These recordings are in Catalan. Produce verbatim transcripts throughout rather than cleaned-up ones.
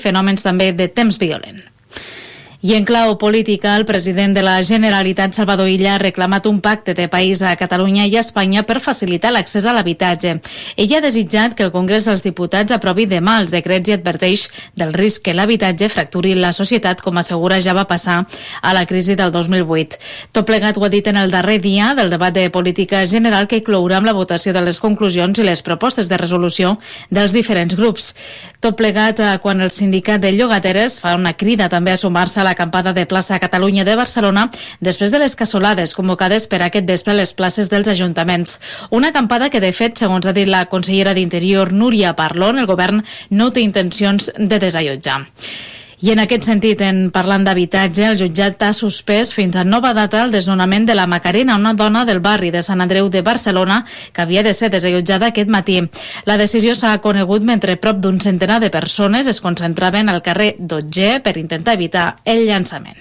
fenòmens també de temps violent. I en clau política, el president de la Generalitat, Salvador Illa, ha reclamat un pacte de país a Catalunya i a Espanya per facilitar l'accés a l'habitatge. Ell ha desitjat que el Congrés dels Diputats aprovi demà els decrets i adverteix del risc que l'habitatge fracturi la societat, com assegura ja va passar a la crisi del dos mil vuit. Tot plegat ho ha dit en el darrer dia del debat de política general, que clourà amb la votació de les conclusions i les propostes de resolució dels diferents grups. Tot plegat quan el sindicat de llogateres fa una crida també a sumar-se a la acampada de plaça Catalunya de Barcelona després de les cassolades convocades per aquest vespre a les places dels ajuntaments. Una acampada que, de fet, segons ha dit la consellera d'Interior, Núria Parlon, el govern no té intencions de desallotjar. I en aquest sentit, en parlant d'habitatge, el jutjat ha suspès fins a nova data el desnonament de la Macarena, una dona del barri de Sant Andreu de Barcelona que havia de ser desallotjada aquest matí. La decisió s'ha conegut mentre prop d'un centenar de persones es concentraven al carrer Dotger per intentar evitar el llançament.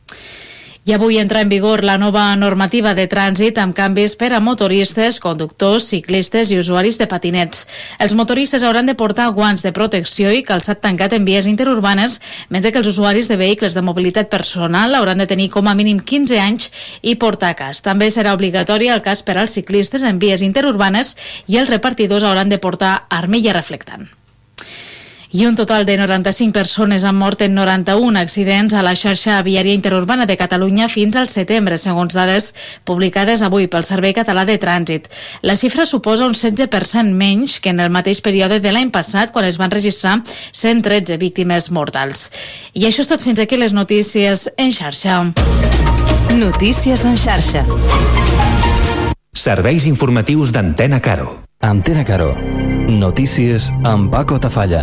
I avui entra en vigor la nova normativa de trànsit amb canvis per a motoristes, conductors, ciclistes i usuaris de patinets. Els motoristes hauran de portar guants de protecció i calçat tancat en vies interurbanes, mentre que els usuaris de vehicles de mobilitat personal hauran de tenir com a mínim quinze anys i portar casc. També serà obligatori el casc per als ciclistes en vies interurbanes i els repartidors hauran de portar armilla reflectant. I un total de noranta-cinc persones han mort en noranta-un accidents a la xarxa viària interurbana de Catalunya fins al setembre, segons dades publicades avui pel Servei Català de Trànsit. La xifra suposa un setze per cent menys que en el mateix període de l'any passat, quan es van registrar cent tretze víctimes mortals. I això és tot fins aquí les notícies en xarxa. Notícies en xarxa. Serveis informatius d'Antena Caro. Antena Caro. Notícies amb Paco Tafalla.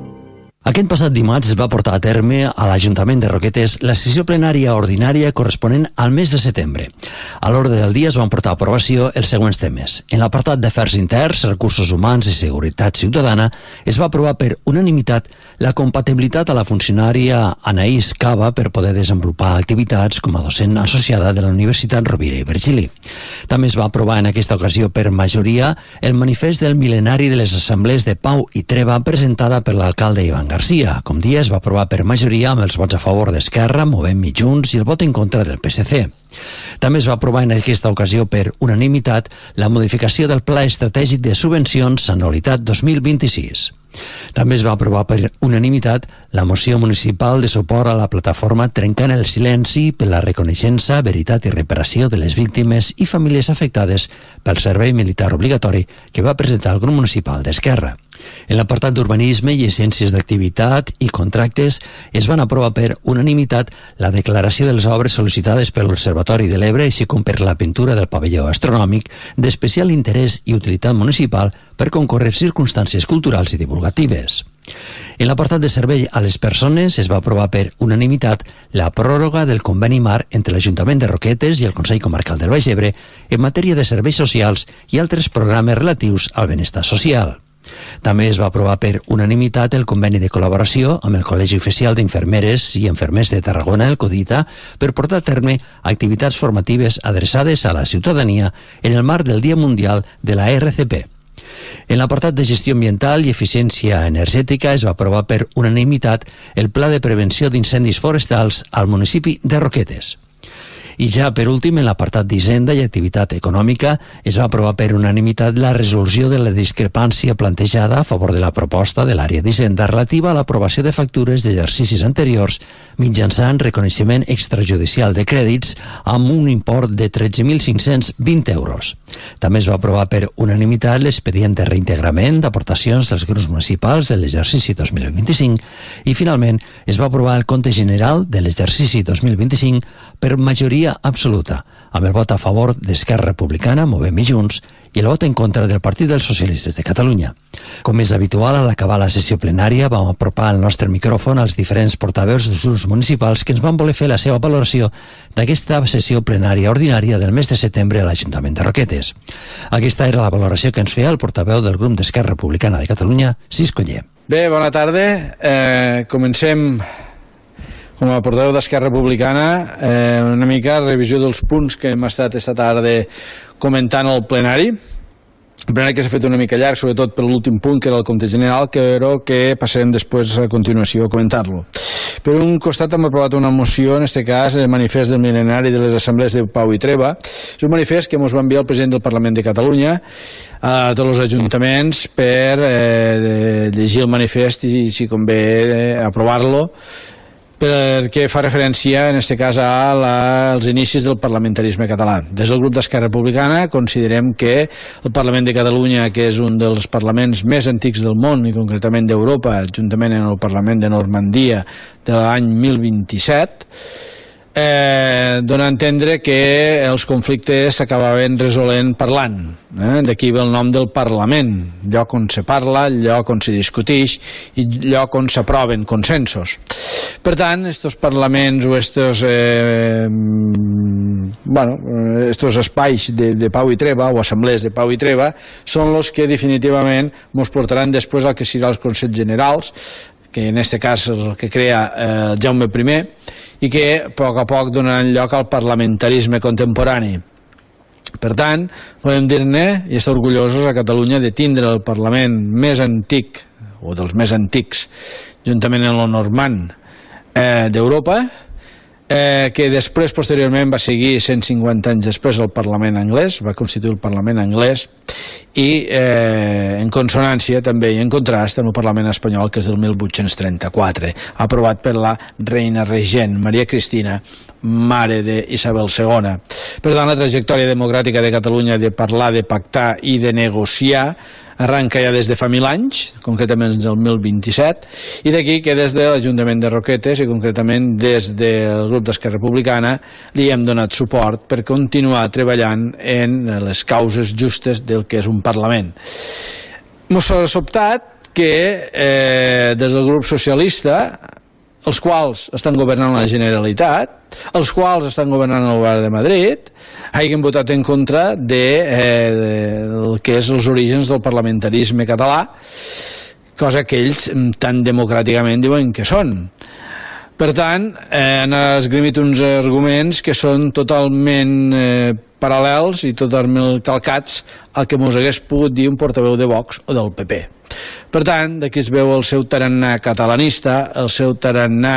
Aquest passat dimarts es va portar a terme a l'Ajuntament de Roquetes la sessió plenària ordinària corresponent al mes de setembre. A l'ordre del dia es van portar a aprovació els següents temes. En l'apartat d'Afers Interns, Recursos Humans i Seguretat Ciutadana es va aprovar per unanimitat la compatibilitat a la funcionària Anaïs Cava per poder desenvolupar activitats com a docent associada de la Universitat Rovira i Virgili. També es va aprovar en aquesta ocasió per majoria el manifest del mil·lenari de les assemblees de Pau i Treva presentada per l'alcalde Ivan Garcia. Com dia, es va aprovar per majoria amb els vots a favor d'Esquerra, Movem i Junts i el vot en contra del P S C. També es va aprovar en aquesta ocasió per unanimitat la modificació del Pla Estratègic de Subvencions anualitat dos mil vint-i-sis. També es va aprovar per unanimitat la moció municipal de suport a la plataforma Trencant el Silenci per la reconeixença, veritat i reparació de les víctimes i famílies afectades pel servei militar obligatori que va presentar el grup municipal d'Esquerra. En l'apartat d'urbanisme i ciències d'activitat i contractes es van aprovar per unanimitat la declaració de les obres sol·licitades per l'Observatori de l'Ebre, així com per la pintura del pavelló astronòmic d'especial interès i utilitat municipal per concórrer circumstàncies culturals i divulgatives. En l'apartat de servei a les persones es va aprovar per unanimitat la pròrroga del conveni marc entre l'Ajuntament de Roquetes i el Consell Comarcal del Baix Ebre en matèria de serveis socials i altres programes relatius al benestar social. També es va aprovar per unanimitat el conveni de col·laboració amb el Col·legi Oficial d'Infermeres i Infermers de Tarragona, el CODITA, per portar a terme activitats formatives adreçades a la ciutadania en el marc del Dia Mundial de la R C P. En l'apartat de gestió ambiental i eficiència energètica es va aprovar per unanimitat el Pla de Prevenció d'Incendis Forestals al municipi de Roquetes. I ja, per últim, en l'apartat d'Hisenda i Activitat Econòmica es va aprovar per unanimitat la resolució de la discrepància plantejada a favor de la proposta de l'àrea d'Hisenda relativa a l'aprovació de factures d'exercicis anteriors mitjançant reconeixement extrajudicial de crèdits amb un import de tretze mil cinc-cents vint euros. També es va aprovar per unanimitat l'expedient de reintegrament d'aportacions dels grups municipals de l'exercici dos mil vint-i-cinc i, finalment, es va aprovar el compte general de l'exercici dos mil vint-i-cinc per majoria absoluta, amb el vot a favor d'Esquerra Republicana, Movem i Junts, i el vot en contra del Partit dels Socialistes de Catalunya. Com és habitual, a l'acabar la sessió plenària vam apropar el nostre micròfon als diferents portaveus dels grups municipals que ens van voler fer la seva valoració d'aquesta sessió plenària ordinària del mes de setembre a l'Ajuntament de Roquetes. Aquesta era la valoració que ens feia el portaveu del grup d'Esquerra Republicana de Catalunya, Cis Coller. Bé, bona tarda. Eh, comencem com a portaveu d'Esquerra Republicana, eh, una mica revisió dels punts que hem estat esta tarda comentant al plenari. Per tant, que s'ha fet una mica llarg, sobretot per l'últim punt, que era el compte general, però que passarem després a continuació a comentar-lo. Per un costat hem aprovat una moció, en aquest cas el manifest del mil·lenari de les assemblees de Pau i Treva. És un manifest que ens va enviar el president del Parlament de Catalunya a tots els ajuntaments per eh, llegir el manifest i, si convé, eh, aprovar-lo, perquè fa referència, en aquest cas, a la, als inicis del parlamentarisme català. Des del grup d'Esquerra Republicana considerem que el Parlament de Catalunya, que és un dels parlaments més antics del món, i concretament d'Europa, juntament amb el Parlament de Normandia de l'any mil vint-i-set, eh, dona a entendre que els conflictes s'acabaven resolent parlant. Eh? D'aquí ve el nom del Parlament, lloc on se parla, lloc on se discuteix i lloc on s'aproven consensos. Per tant, estos parlaments o estos, eh, bueno, estos espais de, de Pau i Treva o assemblees de Pau i Treva són els que definitivament ens portaran després al que serà els Consells Generals, que en aquest cas és el que crea eh, Jaume primer, i que a poc a poc donaran lloc al parlamentarisme contemporani. Per tant, podem dir-ne, i estar orgullosos a Catalunya de tindre el Parlament més antic, o dels més antics, juntament amb el normand eh, d'Europa, eh, que després, posteriorment, va seguir cent cinquanta anys després el Parlament anglès, va constituir el Parlament anglès, i eh, en consonància també i en contrast amb el Parlament espanyol, que és del mil vuit-cents trenta-quatre, aprovat per la reina regent Maria Cristina, mare d'Isabel segona. Per tant, la trajectòria democràtica de Catalunya de parlar, de pactar i de negociar arranca ja des de fa mil anys, concretament des del mil vint-i-set, i d'aquí que des de l'Ajuntament de Roquetes i concretament des del grup d'Esquerra Republicana li hem donat suport per continuar treballant en les causes justes del que és un Parlament. Mos ha sobtat que eh, des del grup socialista, els quals estan governant la Generalitat, els quals estan governant el Govern de Madrid, hagin votat en contra de, eh, del que és els orígens del parlamentarisme català, cosa que ells tan democràticament diuen que són. Per tant, eh, han esgrimit uns arguments que són totalment eh, paral·lels i totalment calcats al que mos hagués pogut dir un portaveu de Vox o del P P. Per tant, d'aquí es veu el seu tarannà catalanista, el seu tarannà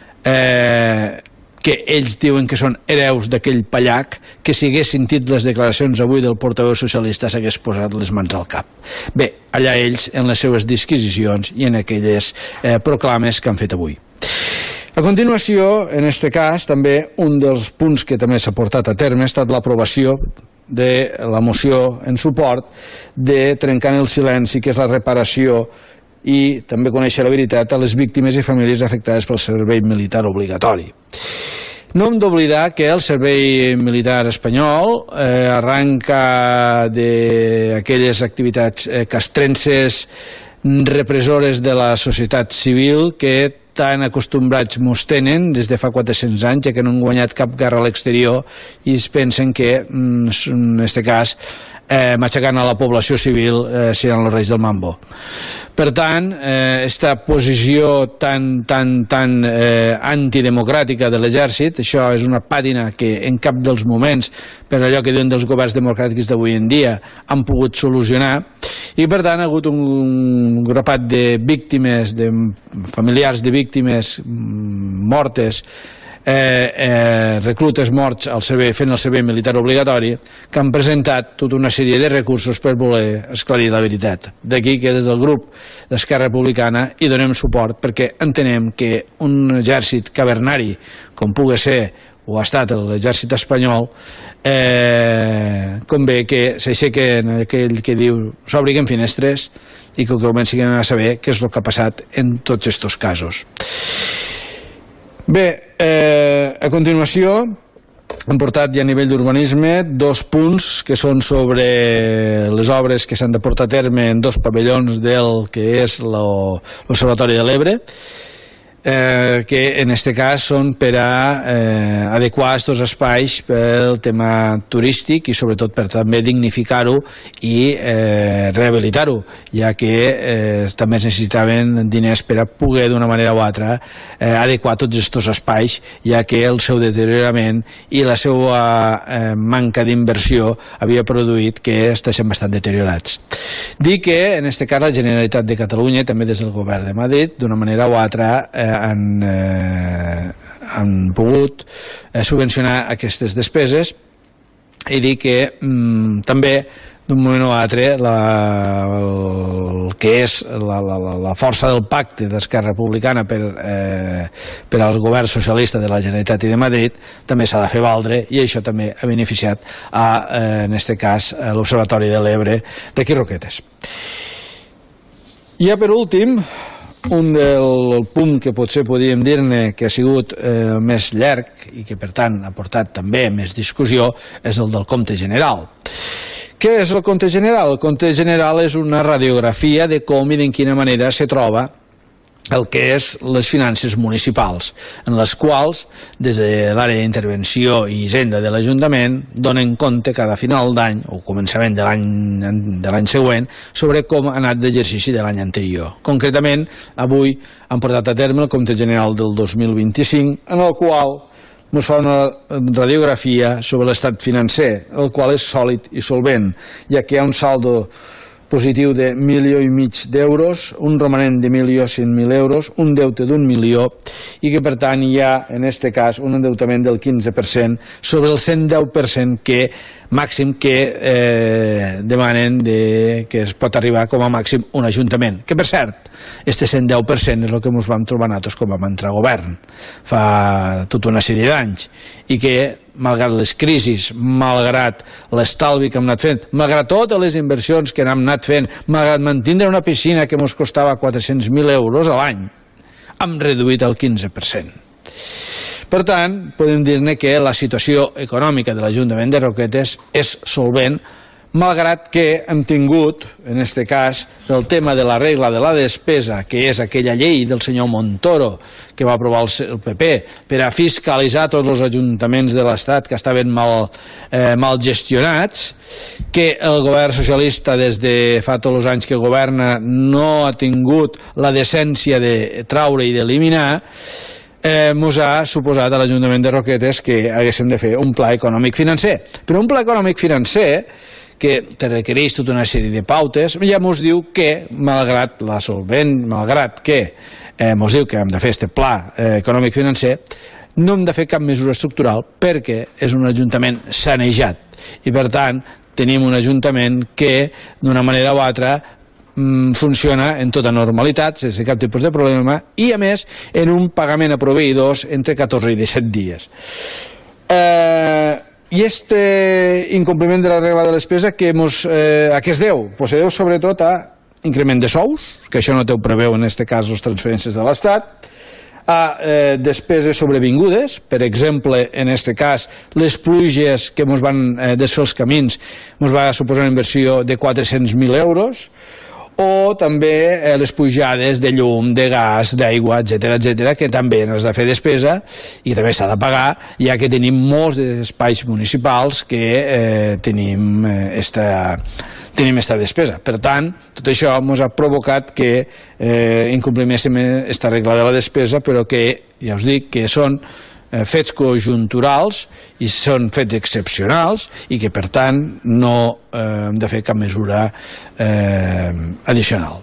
eh, que ells diuen que són hereus d'aquell pallac, que si hagués sentit les declaracions avui del portaveu socialista s'hagués posat les mans al cap. Bé, allà ells en les seues disquisicions i en aquelles eh, proclames que han fet avui. A continuació, en aquest cas, també un dels punts que també s'ha portat a terme ha estat l'aprovació de la moció en suport de Trencant el silenci, que és la reparació i també conèixer la veritat a les víctimes i famílies afectades pel servei militar obligatori. No hem d'oblidar que el servei militar espanyol eh, arranca d'aquelles activitats eh, castrenses, repressores de la societat civil que tan acostumbrats mos tenen des de fa quatre-cents anys, ja que no han guanyat cap guerra a l'exterior i es pensen que, en aquest cas, eh, matxacant a la població civil eh, seran els reis del mambo. Per tant, aquesta eh, posició tan, tan, tan eh, antidemocràtica de l'exèrcit, això és una pàtina que en cap dels moments, per allò que diuen dels governs democràtics d'avui en dia, han pogut solucionar, i per tant ha hagut un, un grapat de víctimes, de familiars de víctimes mortes, Eh, eh, reclutes morts al servei, fent el servei militar obligatori, que han presentat tota una sèrie de recursos per voler esclarir la veritat. D'aquí que des del grup d'Esquerra Republicana hi donem suport, perquè entenem que un exèrcit cavernari, com pugui ser o ha estat l'exèrcit espanyol, eh, convé que s'aixequen aquell que diu s'obriguen finestres i que comencin a saber què és el que ha passat en tots aquests casos. Bé, eh, a continuació hem portat ja a nivell d'urbanisme dos punts que són sobre les obres que s'han de portar a terme en dos pavellons del que és l'Observatori de l'Ebre. eh, que en aquest cas són per a eh, adequar aquests espais pel tema turístic i sobretot per també dignificar-ho i eh, rehabilitar-ho, ja que eh, també es necessitaven diners per a poder d'una manera o altra eh, adequar tots aquests espais, ja que el seu deteriorament i la seva eh, manca d'inversió havia produït que estiguessin bastant deteriorats. Dir que en aquest cas la Generalitat de Catalunya, també des del govern de Madrid, d'una manera o altra eh, han, eh, han pogut eh, subvencionar aquestes despeses, i dir que mm, també d'un moment o altre la, el que és la, la, la força del pacte d'Esquerra Republicana per, eh, per al govern socialista de la Generalitat i de Madrid també s'ha de fer valdre, i això també ha beneficiat a, eh, en aquest cas a l'Observatori de l'Ebre d'aquí Roquetes. I ja per últim, un del punt que potser podríem dir-ne que ha sigut eh, més llarg i que per tant ha portat també més discussió és el del compte general. Què és el compte general? El compte general és una radiografia de com i de quina manera se troba el que és les finances municipals, en les quals, des de l'àrea d'intervenció i hisenda de l'Ajuntament, donen compte cada final d'any, o començament de l'any de l'any següent, sobre com ha anat l'exercici de l'any anterior. Concretament, avui han portat a terme el compte general del dos mil vint-i-cinc, en el qual ens fa una radiografia sobre l'estat financer, el qual és sòlid i solvent, ja que hi ha un saldo positiu de milió i mig d'euros, un romanent de milió cent mil euros, un deute d'un milió, i que per tant hi ha, en aquest cas, un endeutament del quinze per cent sobre el cent deu per cent que màxim que eh, demanen de, que es pot arribar com a màxim un ajuntament, que per cert, este cent deu per cent és el que ens vam trobar nosaltres quan vam entrar a govern fa tota una sèrie d'anys, i que malgrat les crisis, malgrat l'estalvi que hem anat fent, malgrat totes les inversions que hem anat fent, malgrat mantindre una piscina que ens costava quatre-cents mil euros a l'any, hem reduït el quinze per cent. Per tant, podem dir-ne que la situació econòmica de l'Ajuntament de Roquetes és solvent, malgrat que hem tingut, en aquest cas, el tema de la regla de la despesa, que és aquella llei del senyor Montoro que va aprovar el P P per a fiscalitzar tots els ajuntaments de l'Estat que estaven mal, eh, mal gestionats, que el govern socialista des de fa tots els anys que governa no ha tingut la decència de traure i d'eliminar, eh, mos ha suposat a l'Ajuntament de Roquetes que haguéssim de fer un pla econòmic financer. Però un pla econòmic financer que te requereix tota una sèrie de pautes, ja mos diu que, malgrat la solvent, malgrat que eh, mos diu que hem de fer aquest pla eh, econòmic financer, no hem de fer cap mesura estructural perquè és un ajuntament sanejat i per tant tenim un ajuntament que d'una manera o altra funciona en tota normalitat, sense cap tipus de problema, i a més en un pagament a proveïdors entre catorze i disset dies. Eh, I este incompliment de la regla de despesa que mos, eh, a què es deu? Pues se deu sobretot a increment de sous, que això no té ho preveu en aquest cas les transferències de l'Estat, a eh, despeses sobrevingudes, per exemple, en aquest cas, les pluges que ens van eh, desfer els camins ens va suposar una inversió de quatre-cents mil euros, o també eh, les pujades de llum, de gas, d'aigua, etcètera, etcètera, que també has de fer despesa i també s'ha de pagar, ja que tenim molts espais municipals que eh, tenim eh, esta, tenim esta despesa. Per tant, tot això ens ha provocat que eh, incompliméssim esta regla de la despesa, però que, ja us dic, que són eh, fets conjunturals i són fets excepcionals i que, per tant, no eh, hem de fer cap mesura eh, addicional.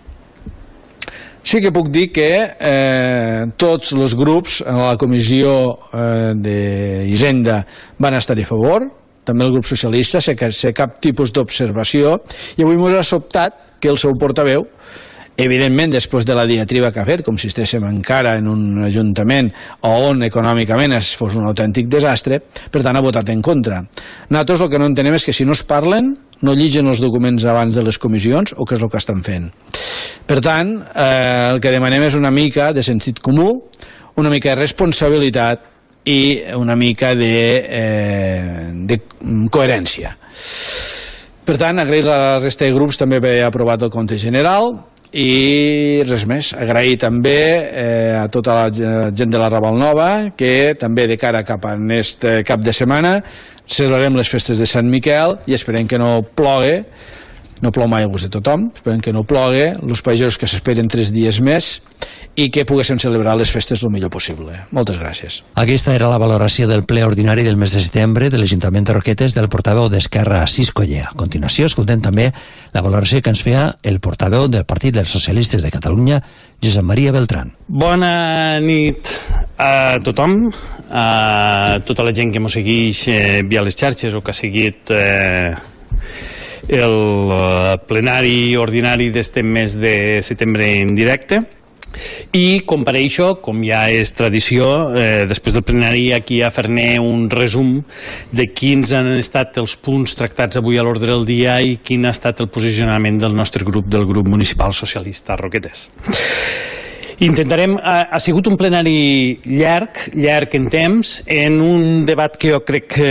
Sí que puc dir que eh, tots els grups a la comissió eh, d'Hisenda van estar a favor, també el grup socialista, sense cap tipus d'observació, i avui ens ha sobtat que el seu portaveu, evidentment després de la diatriba que ha fet, com si estéssim encara en un ajuntament on econòmicament es fos un autèntic desastre, per tant ha votat en contra. Nosaltres el que no entenem és que si no es parlen, no lligen els documents abans de les comissions o què és el que estan fent. Per tant, eh, el que demanem és una mica de sentit comú, una mica de responsabilitat i una mica de, eh, de coherència. Per tant, agrair a la resta de grups també haver aprovat el compte general i res més, agrair també eh, a tota la gent de la Raval Nova, que també de cara cap a aquest cap de setmana celebrarem les festes de Sant Miquel i esperem que no plogue, no plou mai a gust de tothom, esperem que no plogue, els països que s'esperen tres dies més i que poguéssim celebrar les festes el millor possible. Moltes gràcies. Aquesta era la valoració del ple ordinari del mes de setembre de l'Ajuntament de Roquetes del portaveu d'Esquerra, Assis Coller. A continuació escoltem també la valoració que ens feia el portaveu del Partit dels Socialistes de Catalunya, Josep Maria Beltrán. Bona nit a tothom, a tota la gent que mos segueix eh, via les xarxes o que ha seguit eh, el plenari ordinari d'este mes de setembre en directe. I compareixo, com ja és tradició, eh, després del plenari aquí a fer-ne un resum de quins han estat els punts tractats avui a l'ordre del dia i quin ha estat el posicionament del nostre grup, del grup municipal socialista Roquetes. Intentarem, ha, ha sigut un plenari llarg, llarg en temps, en un debat que jo crec que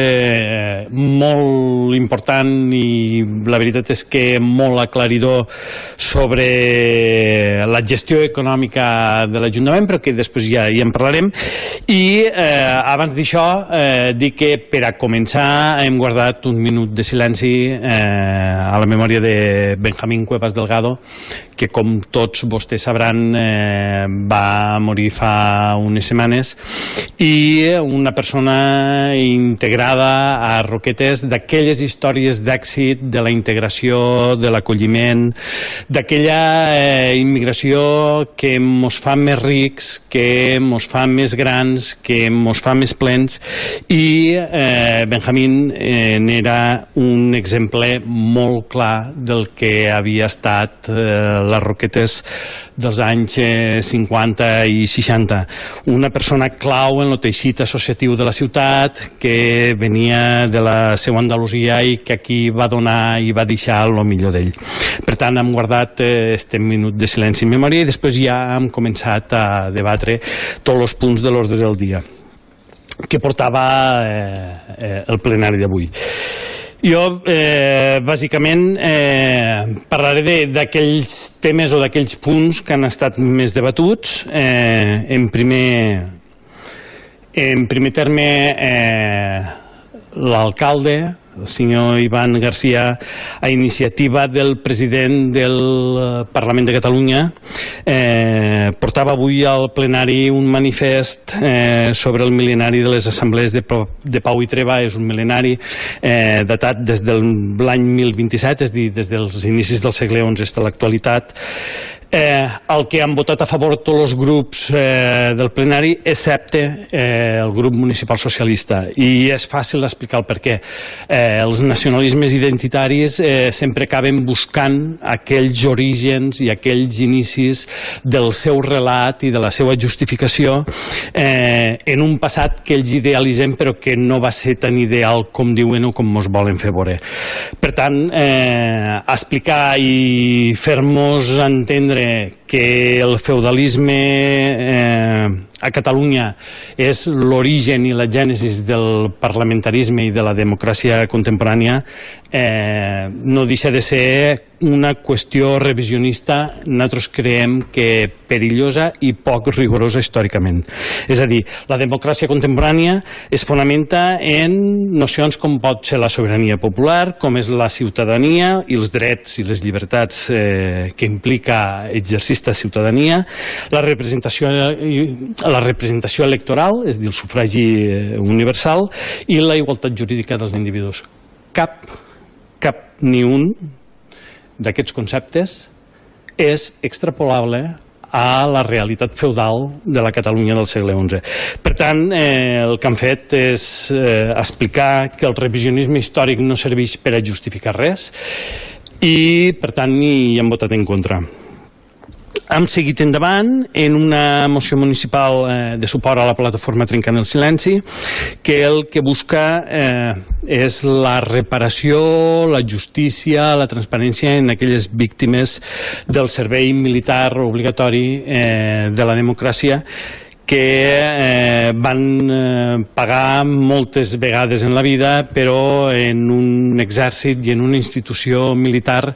molt important i la veritat és que molt aclaridor sobre la gestió econòmica de l'Ajuntament, però que després ja, ja en parlarem. I eh, abans d'això, eh, dir que per a començar hem guardat un minut de silenci eh, a la memòria de Benjamín Cuevas Delgado, que com tots vostès sabran eh, va morir fa unes setmanes, i una persona integrada a Roquetes, d'aquelles històries d'èxit de la integració, de l'acolliment, d'aquella eh, immigració que mos fa més rics, que mos fa més grans, que mos fa més plens, i eh, Benjamín eh, n'era un exemple molt clar del que havia estat eh, les Roquetes dels anys eh, cinquanta i seixanta. Una persona clau en el teixit associatiu de la ciutat, que venia de la seva Andalusia i que aquí va donar i va deixar el millor d'ell. Per tant, hem guardat eh, este minut de silenci en memòria i després ja hem començat a debatre tots els punts de l'ordre del dia que portava eh, eh, el plenari d'avui. Jo, eh, bàsicament, eh, parlaré d'aquells temes o d'aquells punts que han estat més debatuts. Eh, en, primer, en primer terme, eh, l'alcalde, el senyor Ivan García, a iniciativa del president del Parlament de Catalunya, eh, portava avui al plenari un manifest eh, sobre el mil·lenari de les assemblees de, de Pau i Treva. És un mil·lenari eh, datat des de l'any mil vint-i-set, és a dir, des dels inicis del segle onze fins a l'actualitat. Eh, el que han votat a favor tots els grups eh, del plenari, excepte eh, el grup municipal socialista, i és fàcil explicar el per què. Eh, els nacionalismes identitaris eh, sempre acaben buscant aquells orígens i aquells inicis del seu relat i de la seva justificació eh, en un passat que ells idealitzen però que no va ser tan ideal com diuen o com ens volen fer veure. Per tant, eh, explicar i fer-nos entendre que el feudalisme eh, a Catalunya és l'origen i la gènesis del parlamentarisme i de la democràcia contemporània, eh, no deixa de ser una qüestió revisionista, nosaltres creiem que perillosa i poc rigorosa històricament. És a dir, la democràcia contemporània es fonamenta en nocions com pot ser la sobirania popular, com és la ciutadania i els drets i les llibertats eh, que implica exercir aquesta ciutadania, la representació, la representació electoral, és a dir, el sufragi universal, i la igualtat jurídica dels individus. Cap, cap ni un d'aquests conceptes és extrapolable a la realitat feudal de la Catalunya del segle onze. Per tant, eh, el que han fet és eh, explicar que el revisionisme històric no serveix per a justificar res i, per tant, hi han votat en contra. Hem seguit endavant en una moció municipal eh, de suport a la plataforma Trencant el Silenci, que el que busca eh, és la reparació, la justícia, la transparència en aquelles víctimes del servei militar obligatori eh, de la democràcia que eh, van eh, pagar moltes vegades en la vida, però en un exèrcit i en una institució militar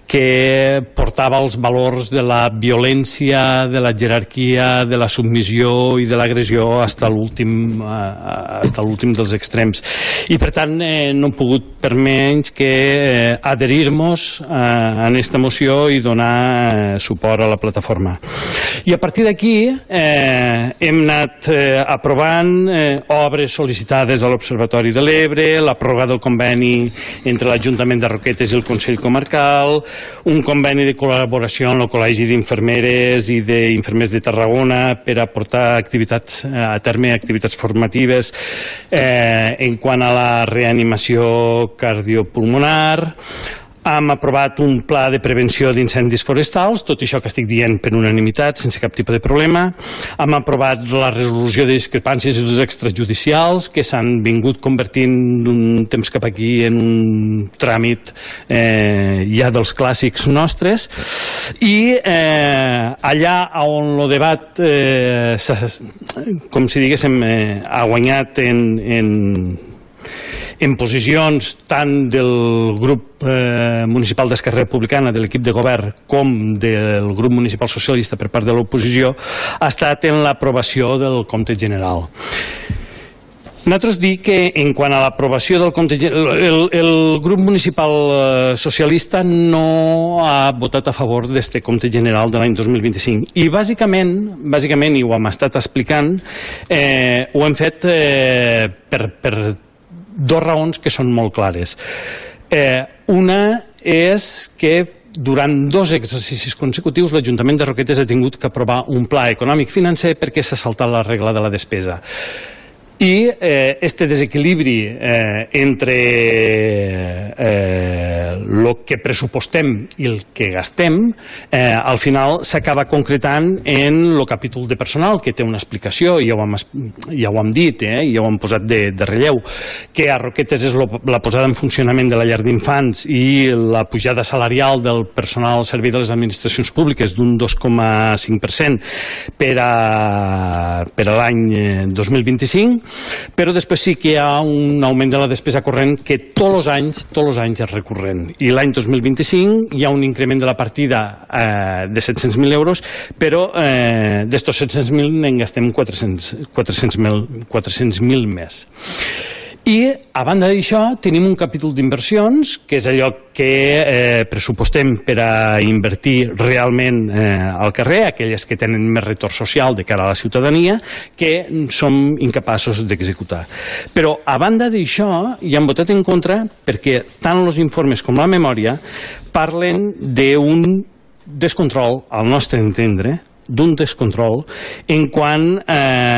que portava els valors de la violència, de la jerarquia, de la submissió i de l'agressió fins a l'últim fins a l'últim dels extrems. I per tant eh, no hem pogut per menys que eh, adherir-nos a aquesta moció i donar eh, suport a la plataforma. I a partir d'aquí eh, hem anat eh, aprovant eh, obres sol·licitades a l'Observatori de l'Ebre, la pròrroga del conveni entre l'Ajuntament de Roquetes i el Consell Comarcal, un conveni de col·laboració amb el Col·legi d'Infermeres i d'Infermers de Tarragona per a portar activitats a terme, activitats formatives eh, en quant a la reanimació cardiopulmonar. Hem aprovat un pla de prevenció d'incendis forestals, tot això que estic dient per unanimitat, sense cap tipus de problema. Hem aprovat la resolució de discrepàncies extrajudicials que s'han vingut convertint d'un temps cap aquí en un tràmit eh, ja dels clàssics nostres. I eh, allà on el debat, eh, com si diguéssim, eh, ha guanyat en... en en posicions tant del grup eh, municipal d'Esquerra Republicana, de l'equip de govern, com del grup municipal socialista per part de l'oposició, ha estat en l'aprovació del compte general. Nosaltres dic que en quant a l'aprovació del compte general, el, el grup municipal socialista no ha votat a favor d'este compte general de l'any dos mil vint-i-cinc. I bàsicament, bàsicament, i ho hem estat explicant, eh, ho hem fet eh, per... per dos raons que són molt clares. Eh, una és que durant dos exercicis consecutius l'Ajuntament de Roquetes ha tingut que aprovar un pla econòmic financer perquè s'ha saltat la regla de la despesa. I eh, este desequilibri eh, entre eh, el que pressupostem i el que gastem eh, al final s'acaba concretant en el capítol de personal, que té una explicació, ja ho hem, ja ho hem dit, eh, ja ho hem posat de, de relleu, que a Roquetes és lo, la posada en funcionament de la llar d'infants i la pujada salarial del personal al servei de les administracions públiques d'un dos coma cinc per cent per a, per a l'any dos mil vint-i-cinc, però després sí que hi ha un augment de la despesa corrent que tots els anys, tots els anys és recurrent. I l'any dos mil vint-i-cinc hi ha un increment de la partida eh, de set-cents mil euros, però eh, d'estos set-cents mil en gastem quatre-cents mil més. I, a banda d'això, tenim un capítol d'inversions, que és allò que eh, pressupostem per a invertir realment eh, al carrer, aquelles que tenen més retorn social de cara a la ciutadania, que som incapaços d'executar. Però, a banda d'això, hi han votat en contra perquè tant els informes com la memòria parlen d'un descontrol, al nostre entendre, d'un descontrol en quant eh,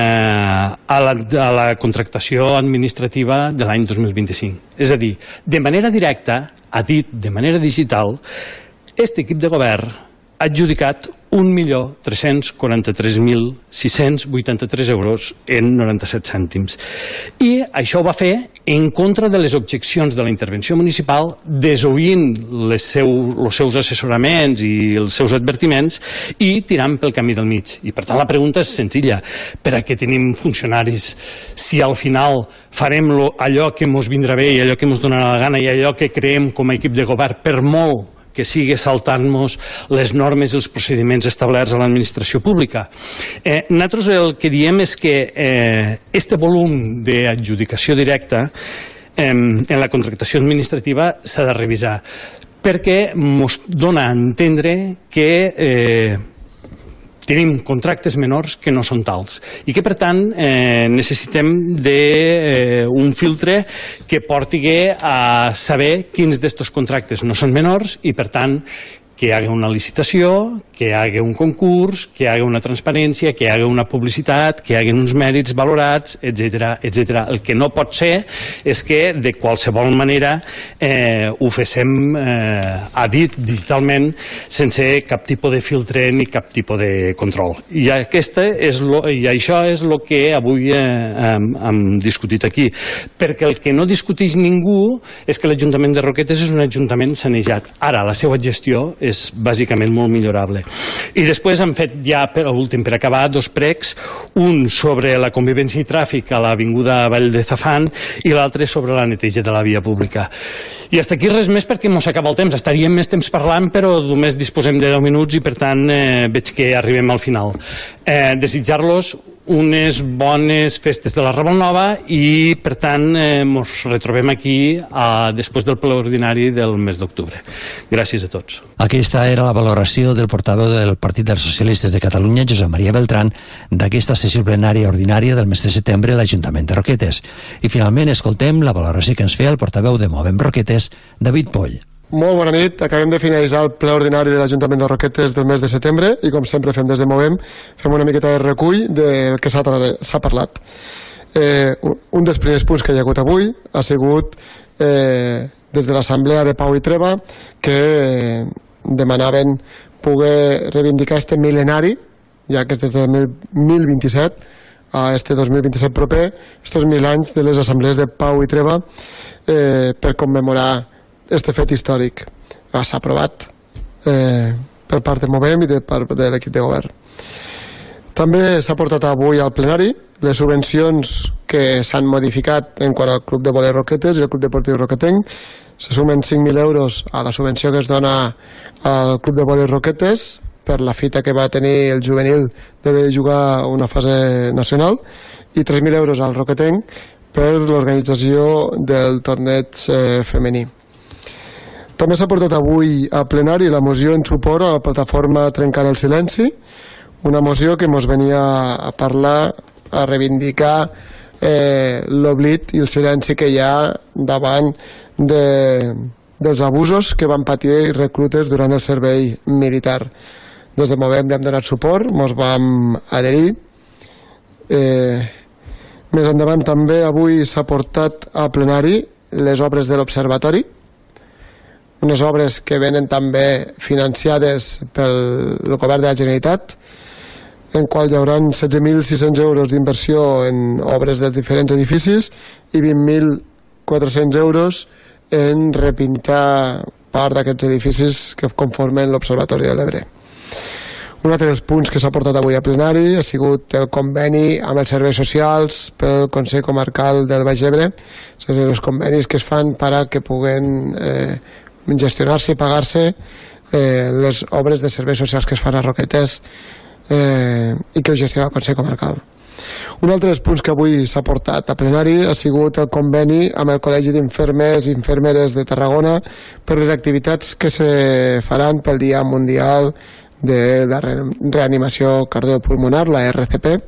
a, la, a la contractació administrativa de l'any dos mil vint-i-cinc. És a dir, de manera directa, ha dit de manera digital, aquest equip de govern ha adjudicat un milió tres-cents quaranta-tres mil sis-cents vuitanta-tres euros en noranta-set cèntims. I això ho va fer en contra de les objeccions de la intervenció municipal, desoint les seu, els seus assessoraments i els seus advertiments i tirant pel camí del mig. I per tant la pregunta és senzilla. Per a què tenim funcionaris si al final farem lo, allò que ens vindrà bé i allò que ens donarà la gana i allò que creem com a equip de govern, per molt que sigui saltant-nos les normes i els procediments establerts a l'administració pública. Eh, nosaltres el que diem és que eh, este volum d'adjudicació directa eh, en la contractació administrativa s'ha de revisar, perquè ens dona a entendre que eh, tenim contractes menors que no són tals i que, per tant, eh, necessitem d'un eh, filtre que porti a saber quins d'estos contractes no són menors i, per tant, que hi hagi una licitació, que hi hagi un concurs, que hi hagi una transparència, que hi hagi una publicitat, que hi hagi uns mèrits valorats, etcètera, etcètera. El que no pot ser és que de qualsevol manera eh, ho féssim eh, a dit digitalment sense cap tipus de filtre ni cap tipus de control. I, aquesta és lo, i això és el que avui eh, hem, hem discutit aquí, perquè el que no discuteix ningú és que l'Ajuntament de Roquetes és un ajuntament sanejat. Ara, la seva gestió és és bàsicament molt millorable. I després hem fet ja, per últim, per acabar, dos pregs, un sobre la convivència i tràfic a l'avinguda Vall de Zafán i l'altre sobre la neteja de la via pública. I hasta aquí res més perquè mos acaba el temps. Estaríem més temps parlant, però només disposem de deu minuts i per tant eh, veig que arribem al final. Eh, desitjar-los unes bones festes de la Ramon Nova i per tant eh, mos retrobem aquí a, després del ple ordinari del mes d'octubre. Gràcies a tots. Aquesta era la valoració del portaveu del Partit dels Socialistes de Catalunya, Josep Maria Beltrán, d'aquesta sessió plenària ordinària del mes de setembre a l'Ajuntament de Roquetes. I finalment escoltem la valoració que ens feia el portaveu de Movem Roquetes, David Poll. Molt bona nit, acabem de finalitzar el ple ordinari de l'Ajuntament de Roquetes del mes de setembre i com sempre fem des de Movem, fem una miqueta de recull del que s'ha parlat. Eh, un dels primers punts que hi ha hagut avui ha sigut eh, des de l'Assemblea de Pau i Treva que eh, demanaven poder reivindicar este mil·lenari, ja que és des del mil vint-i-set a este dos mil vint-i-set proper, estos mil anys de les Assemblees de Pau i Treva eh, per commemorar este fet històric. S'ha aprovat eh, per part de Movem i de part de l'equip de govern. També s'ha portat avui al plenari les subvencions que s'han modificat en quant al Club de Voler Roquetes i el Club Deportiu Roquetenc. Se sumen cinc mil euros a la subvenció que es dona al Club de Voler Roquetes per la fita que va tenir el juvenil de jugar una fase nacional i tres mil euros al Roquetenc per l'organització del torneig eh, femení. També s'ha portat avui a plenari la moció en suport a la plataforma Trencant el Silenci, una moció que ens venia a parlar, a reivindicar eh, l'oblit i el silenci que hi ha davant de, dels abusos que van patir reclutes durant el servei militar. Des de Movem li hem donat suport, ens vam adherir. Eh, més endavant també avui s'ha portat a plenari les obres de l'Observatori, unes obres que venen també financiades pel govern de la Generalitat, en qual hi haurà setze mil sis-cents euros d'inversió en obres dels diferents edificis i vint mil quatre-cents euros en repintar part d'aquests edificis que conformen l'Observatori de l'Ebre. Un altre dels punts que s'ha portat avui a plenari ha sigut el conveni amb els serveis socials pel Consell Comarcal del Baix Ebre, els convenis que es fan per a que puguen eh, gestionar-se i pagar-se eh, les obres de serveis socials que es fan a Roquetes eh, i que ho gestiona el Consell Comarcal. Un altre dels punts que avui s'ha portat a plenari ha sigut el conveni amb el Col·legi d'Infermers i Infermeres de Tarragona per les activitats que se faran pel Dia Mundial de la Reanimació Cardiopulmonar, la R C P.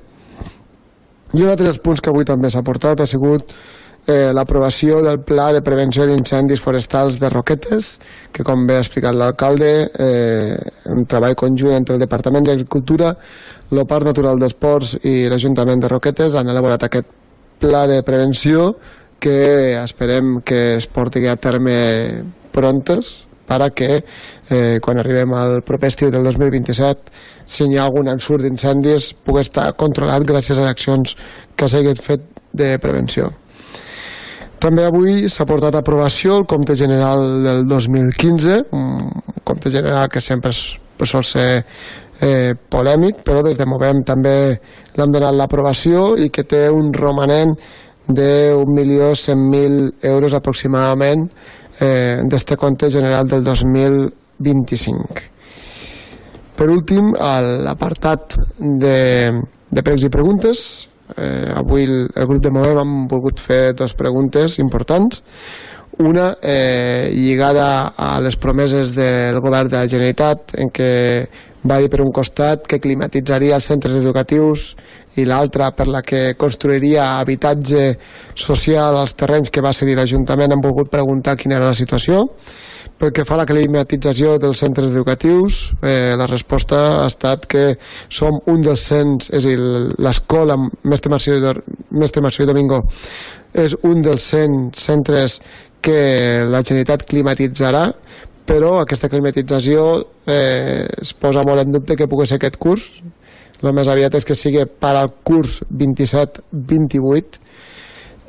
I un altre dels punts que avui també s'ha portat ha sigut Eh, l'aprovació del Pla de Prevenció d'Incendis Forestals de Roquetes, que com bé ha explicat l'alcalde, eh, un treball conjunt entre el Departament d'Agricultura, el Parc Natural dels Ports i l'Ajuntament de Roquetes han elaborat aquest pla de prevenció que esperem que es porti a terme prontes per a que eh, quan arribem al proper estiu del dos mil vint-i-set, si hi ha algun ensurt d'incendis, pugui estar controlat gràcies a accions que s'hagin fet de prevenció. També avui s'ha portat a aprovació el compte general del dos mil quinze, un compte general que sempre sol ser eh, polèmic, però des de Movem també l'hem donat l'aprovació i que té un romanent d'un milió cent mil euros aproximadament eh, d'este compte general del dos mil vint-i-cinc. Per últim, a l'apartat de, de pregs i preguntes, Eh, avui el, el grup de Movem hem volgut fer dues preguntes importants. Una eh, lligada a les promeses del govern de la Generalitat, en què va dir per un costat que climatitzaria els centres educatius i l'altra per la que construiria habitatge social als terrenys que va cedir l'Ajuntament. Hem volgut preguntar quina era la situació. Pel que fa a la climatització dels centres educatius, eh, la resposta ha estat que som un dels cents, és a dir, l'escola Mestre Marció i Domingo és un dels cent centres que la Generalitat climatitzarà, però aquesta climatització eh, es posa molt en dubte que pugui ser aquest curs. El més aviat és que sigui per al curs vint-i-set vint-i-vuit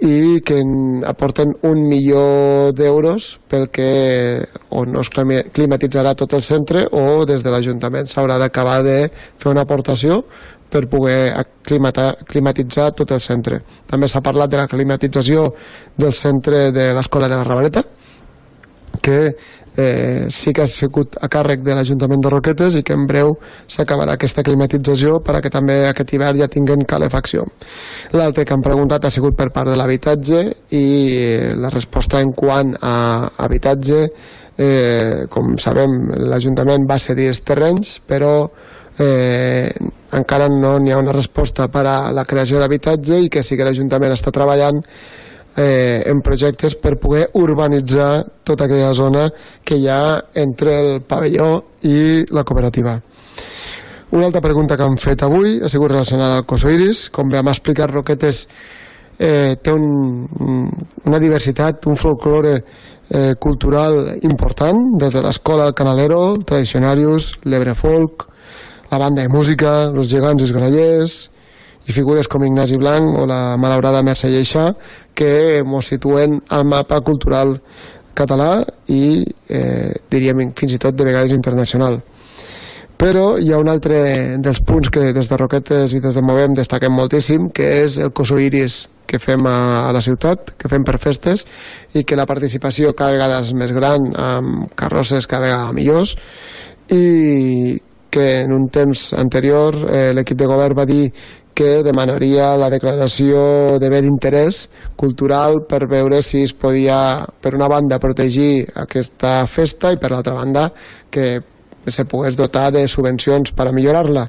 i que aporten un milió d'euros pel que o no es climatitzarà tot el centre o des de l'Ajuntament s'haurà d'acabar de fer una aportació per poder climatitzar tot el centre. També s'ha parlat de la climatització del centre de l'Escola de la Ravaleta, que eh, sí que ha sigut a càrrec de l'Ajuntament de Roquetes i que en breu s'acabarà aquesta climatització perquè també aquest hivern ja tinguen calefacció. L'altre que han preguntat ha sigut per part de l'habitatge i la resposta en quant a habitatge, eh, com sabem, l'Ajuntament va cedir els terrenys, però eh, encara no n'hi ha una resposta per a la creació d'habitatge i que sí que l'Ajuntament està treballant Eh, en projectes per poder urbanitzar tota aquella zona que hi ha entre el pavelló i la cooperativa. Una altra pregunta que han fet avui ha sigut relacionada al Cosoiris. Com bé hem explicat, Roquetes eh, té un, una diversitat, un folklore eh, cultural important, des de l'escola del Canalero, el Tradicionarius, l'Ebre Folk, la banda de música, los gegants esgrallers i figures com Ignasi Blanc o la malaurada Mercè Lleixà, que ens situen al mapa cultural català i eh, diríem fins i tot de vegades internacional. Però hi ha un altre dels punts que des de Roquetes i des de Movem destaquem moltíssim, que és el Cosoiris que fem a, a la ciutat, que fem per festes, i que la participació cada vegada és més gran, amb carrosses cada vegada millors, i que en un temps anterior eh, l'equip de govern va dir que demanaria la declaració de bé d'interès cultural per veure si es podia, per una banda, protegir aquesta festa i per l'altra banda que se pogués dotar de subvencions per a millorar-la.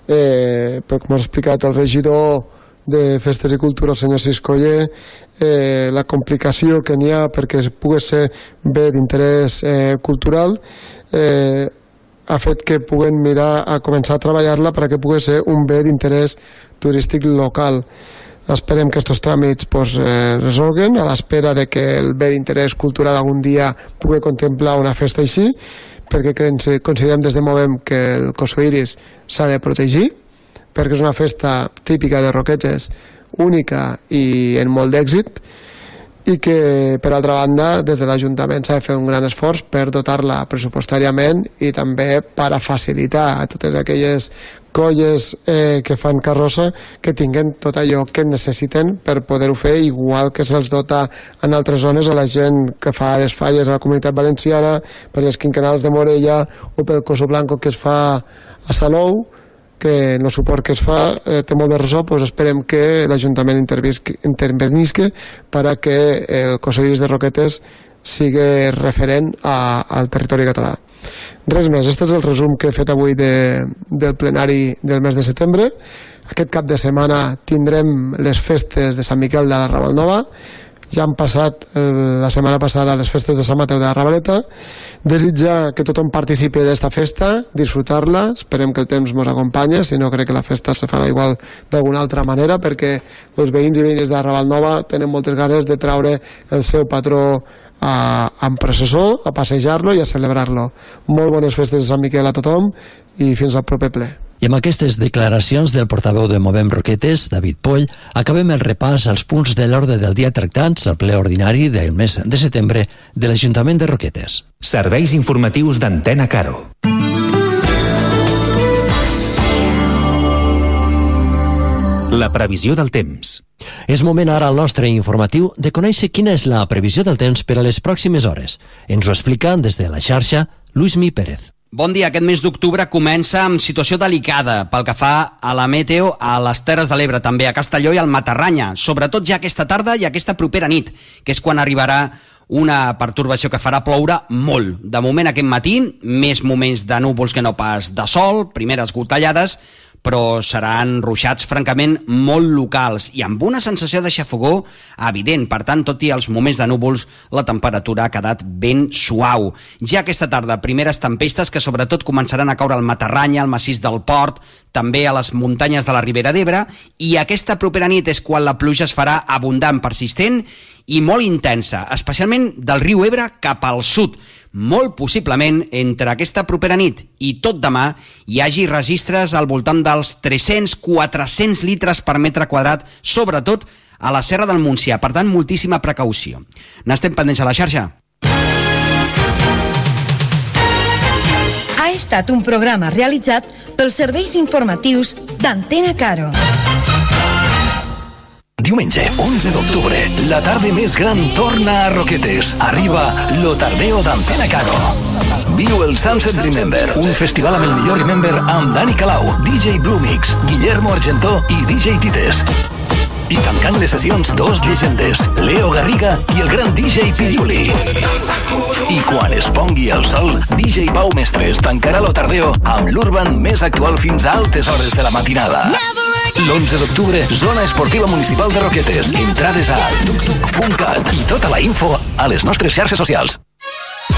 Eh, però com ha explicat el regidor de Festes i Cultura, el senyor Siscoller, eh, la complicació que n'hi ha perquè pugui ser bé d'interès eh, cultural eh, ha fet que puguem mirar a començar a treballar-la perquè pugui ser un bé d'interès turístic local. Esperem que aquests tràmits pues, eh, resolguen a l'espera de que el bé d'interès cultural algun dia pugui contemplar una festa així, perquè considerem des de Movem que el Cosoiris s'ha de protegir, perquè és una festa típica de Roquetes, única i en molt d'èxit, i que, per altra banda, des de l'Ajuntament s'ha de fer un gran esforç per dotar-la pressupostàriament i també per a facilitar a totes aquelles colles eh, que fan carrossa que tinguen tot allò que necessiten per poder-ho fer, igual que se'ls dota en altres zones a la gent que fa les falles a la Comunitat Valenciana, per les quinquenals de Morella o pel Coso Blanco que es fa a Salou, que en el suport que es fa eh, té molt de ressò, doncs esperem que l'Ajuntament intervenisca per a que el Cosoiris de Roquetes sigui referent a, al territori català. Res més, aquest és el resum que he fet avui de, del plenari del mes de setembre. Aquest cap de setmana tindrem les festes de Sant Miquel de la Ravalnova. Ja han passat eh, la setmana passada les festes de Sant Mateu de la Ravaleta. Desitjar que tothom participi d'esta festa, disfrutar-la, esperem que el temps ens acompanya, si no crec que la festa se farà igual d'alguna altra manera, perquè els veïns i veïnes de la Ravalnova tenen moltes ganes de traure el seu patró a, en processó, a passejar-lo i a celebrar-lo. Molt bones festes de Sant Miquel a tothom i fins al proper ple. I amb aquestes declaracions del portaveu de Movem Roquetes, David Poll, acabem el repàs als punts de l'ordre del dia tractats al ple ordinari del mes de setembre de l'Ajuntament de Roquetes. Serveis informatius d'Antena Caro. La previsió del temps. És moment ara al nostre informatiu de conèixer quina és la previsió del temps per a les pròximes hores. Ens ho explica des de la xarxa Luismi Pérez. Bon dia. Aquest mes d'octubre comença amb situació delicada pel que fa a la meteo a les Terres de l'Ebre, també a Castelló i al Matarranya, sobretot ja aquesta tarda i aquesta propera nit, que és quan arribarà una pertorbació que farà ploure molt. De moment aquest matí, més moments de núvols que no pas de sol, primeres gotellades, però seran ruixats francament molt locals i amb una sensació de xafogó evident. Per tant, tot i els moments de núvols, la temperatura ha quedat ben suau. Ja aquesta tarda, primeres tempestes que sobretot començaran a caure al Matarranya, al massís del Port, també a les muntanyes de la Ribera d'Ebre, i aquesta propera nit és quan la pluja es farà abundant, persistent i molt intensa, especialment del riu Ebre cap al sud. Molt possiblement entre aquesta propera nit i tot demà hi hagi registres al voltant dels tres-cents a quatre-cents litres per metre quadrat, sobretot a la Serra del Montsià. Per tant, moltíssima precaució. N'estem pendents a la xarxa. Ha estat un programa realitzat pels serveis informatius d'Antena Caro. Diumenge, onze d'octubre, la tarda més gran torna a Roquetes. Arriba Lo Tardeo d'Antena Caro. Viu el Sunset Remember, un festival amb el millor Remember amb Dani Calau, D J Blue Mix, Guillermo Argentó i D J Tites. I tancant les sessions, dos llegendes, Leo Garriga i el gran D J Piriuli. I quan es pongui el sol, D J Pau Mestres tancarà Lo Tardeo amb l'Urban més actual fins a altes hores de la matinada. L'onze d'octubre, Zona Esportiva Municipal de Roquetes. Entrades a tuc tuc punt cat i tota la info a les nostres xarxes socials.